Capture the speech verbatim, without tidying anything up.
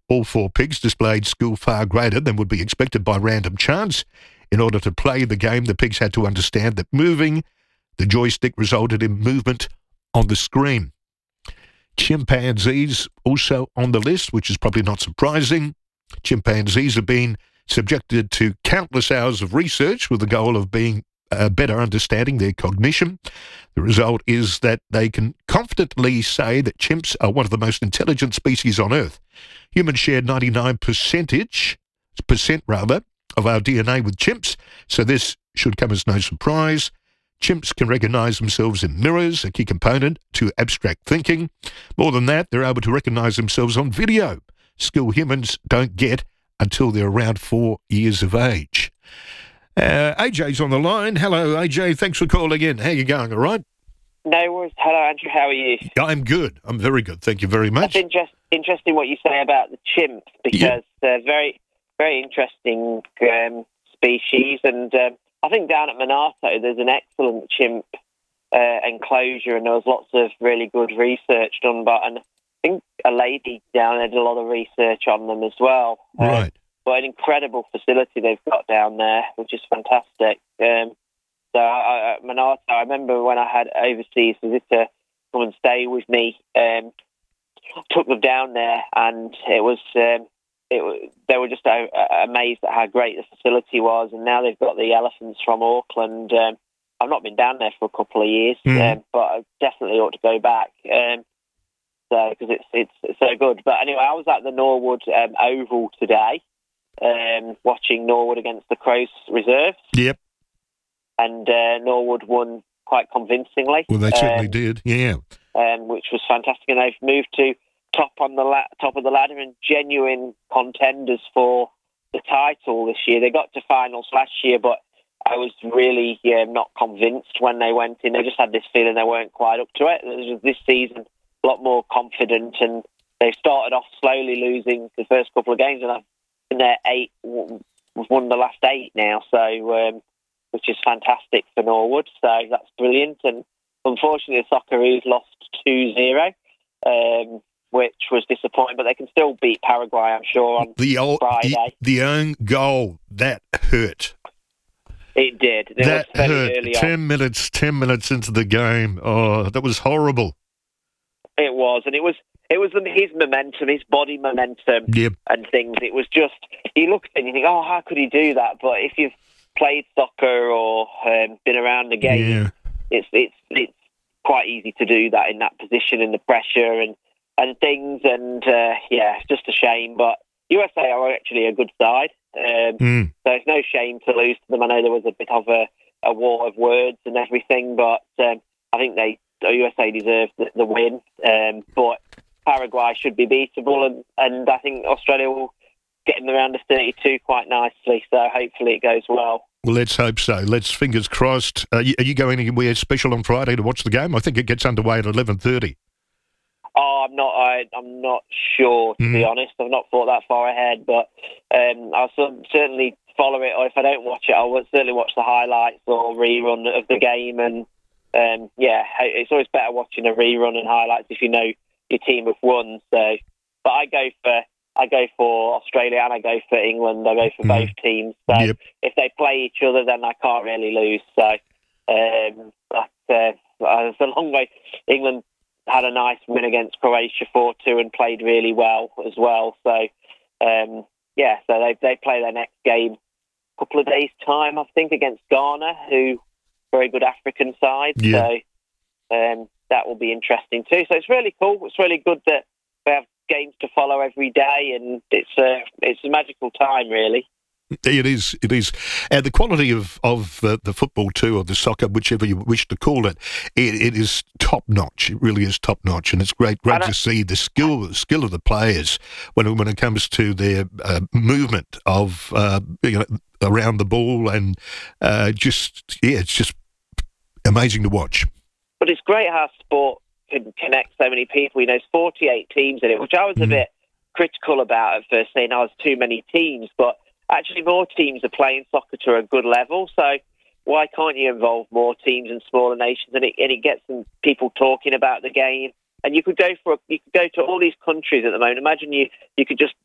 All four pigs displayed skill far greater than would be expected by random chance. In order to play the game, the pigs had to understand that moving the joystick resulted in movement on the screen. Chimpanzees also on the list, which is probably not surprising. Chimpanzees have been subjected to countless hours of research with the goal of being uh, better understanding their cognition. The result is that they can confidently say that chimps are one of the most intelligent species on Earth. Humans share ninety-nine percentage, percent rather, of our D N A with chimps, so this should come as no surprise. Chimps can recognise themselves in mirrors, a key component to abstract thinking. More than that, they're able to recognise themselves on video, skill humans don't get until they're around four years of age. Uh, A J's on the line. Hello, A J. Thanks for calling in. How you going, all right? No worries. Hello, Andrew. How are you? I'm good. I'm very good. Thank you very much. That's interest, interesting what you say about the chimps, because Yeah. they're very, very interesting um, species. And um, I think down at Monarto, there's an excellent chimp uh, enclosure, and there was lots of really good research done by, and I think a lady down there did a lot of research on them as well. Right. Uh, but an incredible facility they've got down there, which is fantastic. Um, so I, I, Monarto, I remember when I had overseas visitor come and stay with me, um, took them down there, and it was um, it was, they were just uh, amazed at how great the facility was. And now they've got the elephants from Auckland. Um, I've not been down there for a couple of years, Mm. um, but I definitely ought to go back. Um, so because it's, it's it's so good. But anyway, I was at the Norwood um, Oval today, um, watching Norwood against the Crows Reserves, Yep. and uh, Norwood won quite convincingly. Well, they certainly um, did. Yeah. um, which was fantastic. And they've moved to top on the la- top of the ladder and genuine contenders for the title this year. They got to finals last year, but I was really uh, not convinced when they went in. They just had this feeling they weren't quite up to it. It was this season a lot more confident, and they started off slowly losing the first couple of games, and I've been there eight, we've won the last eight now, so um, which is fantastic for Norwood. So that's brilliant. And unfortunately, the Socceroos lost two zero, um, which was disappointing, but they can still beat Paraguay, I'm sure, on The old, Friday. the, the own goal, that hurt. It did. It that was very hurt. early ten on. minutes, ten minutes into the game. Oh, that was horrible. It was, and it was it was his momentum, his body momentum, Yep. and things. It was just, you look at it and you think, oh, how could he do that? But if you've played soccer or um, been around the game, Yeah. it's it's it's quite easy to do that in that position, and the pressure and and things. And uh, yeah, it's just a shame. But U S A are actually a good side, um, Mm. so it's no shame to lose to them. I know there was a bit of a, a war of words and everything, but um, I think they U S A deserved the, the win. Um, but Paraguay should be beatable, and, and I think Australia will get in the round of thirty-two quite nicely. So hopefully it goes well. Well, let's hope so. Let's fingers crossed. Are you, are you going anywhere special on Friday to watch the game? I think it gets underway at eleven thirty. Oh, I'm not. I, I'm not sure, to be Mhm. honest. I've not thought that far ahead, but um, I'll cer- certainly follow it. Or if I don't watch it, I'll certainly watch the highlights or rerun of the game. And um, yeah, it's always better watching a rerun and highlights if you know your team have won. So, but I go for I go for Australia and I go for England. I go for Mhm. both teams. So Yep. if they play each other, then I can't really lose. So, um, but uh, it's a long way. England had a nice win against Croatia four two and played really well as well. So, um, yeah, so they they play their next game a couple of days' time, I think, against Ghana, who very good African side. Yeah. So um, that will be interesting too. So it's really cool. It's really good that we have games to follow every day, and it's a it's a magical time, really. It is, it is. And the quality of, of the, the football too, or the soccer, whichever you wish to call it, it, it is top-notch. It really is top-notch. And it's great great to see the skill the skill of the players when, when it comes to their uh, movement of, uh, you know, around the ball, and uh, just, yeah, it's just amazing to watch. But it's great how sport can connect so many people. You know, there's forty-eight teams in it, which I was a Mm. bit critical about at first, saying I was too many teams, but actually more teams are playing soccer to a good level, so why can't you involve more teams and smaller nations? And it, and it gets some people talking about the game. And you could go for a, you could go to all these countries at the moment. Imagine you you could just